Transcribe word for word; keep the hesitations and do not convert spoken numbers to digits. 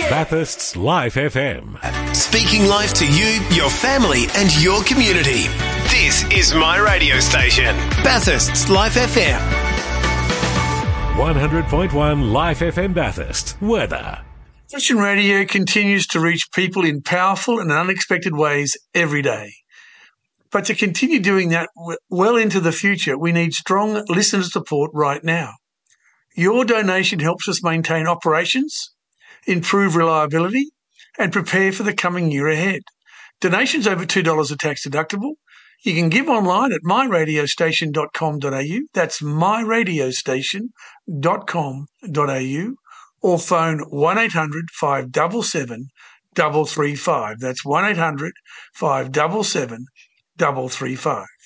Bathurst's Life F M. Speaking life to you, your family and your community. This is my radio station, Bathurst's Life F M. one hundred point one Life F M Bathurst. Weather. Christian radio continues to reach people in powerful and unexpected ways every day. But to continue doing that well into the future, we need strong listener support right now. Your donation helps us maintain operations, improve reliability, and prepare for the coming year ahead. Donations over two dollars are tax deductible. You can give online at my radio station dot com dot a u. That's my radio station dot com dot a u. Or phone one eight hundred five seven seven three three five. That's one eight hundred five seven seven three three five.